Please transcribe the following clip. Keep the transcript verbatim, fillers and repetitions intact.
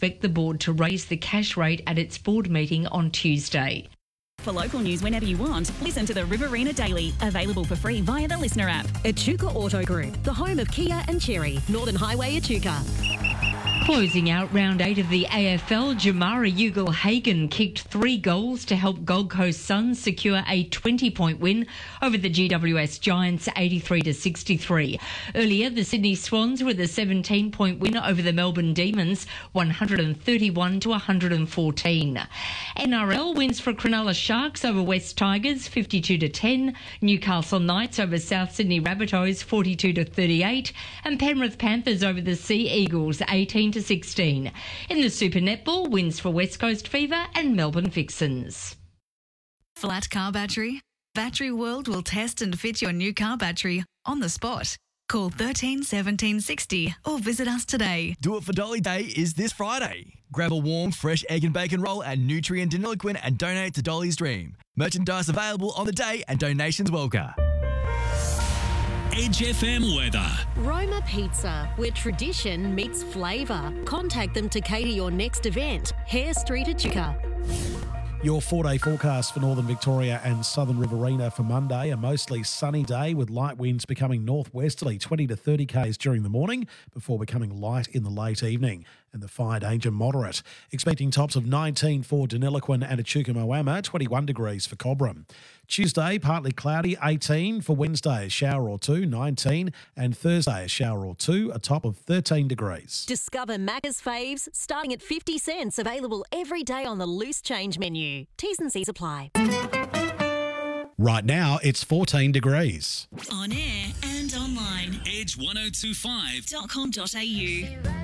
expect the board to raise the cash rate at its board meeting on Tuesday. For local news whenever you want, listen to the Riverina Daily. Available for free via the Listener app. Echuca Auto Group, the home of Kia and Cherry, Northern Highway, Echuca. Closing out round eight of the A F L, Jamara Ugle-Hagan kicked three goals to help Gold Coast Suns secure a twenty-point win over the G W S Giants eighty-three to sixty-three. Earlier, the Sydney Swans with a seventeen-point win over the Melbourne Demons, one thirty-one to one fourteen. N R L wins for Cronulla Sharks over West Tigers, fifty-two to ten. Newcastle Knights over South Sydney Rabbitohs, forty-two to thirty-eight. And Penrith Panthers over the Sea Eagles, eighteen to sixteen. In the Super Netball, wins for West Coast Fever and Melbourne Vixens. Flat car battery? Battery World will test and fit your new car battery on the spot. Call thirteen seventeen sixty or visit us today. Do It for Dolly Day is this Friday. Grab a warm, fresh egg and bacon roll at Nutrien Deniliquin and donate to Dolly's Dream. Merchandise available on the day and donations welcome. Edge F M weather. Roma Pizza, where tradition meets flavour. Contact them to cater your next event. Hare Street, Echuca. Your four-day forecast for Northern Victoria and Southern Riverina for Monday, a mostly sunny day with light winds becoming northwesterly, twenty to thirty k's during the morning before becoming light in the late evening, and the fire danger moderate. Expecting tops of nineteen for Deniliquin and Echuca Moama, twenty-one degrees for Cobram. Tuesday, partly cloudy, eighteen. For Wednesday, a shower or two, nineteen. And Thursday, a shower or two, a top of thirteen degrees. Discover Macca's Faves starting at fifty cents, available every day on the loose change menu. T's and C's apply. Right now, it's fourteen degrees. On air and online. Edge ten twenty-five dot com dot a u.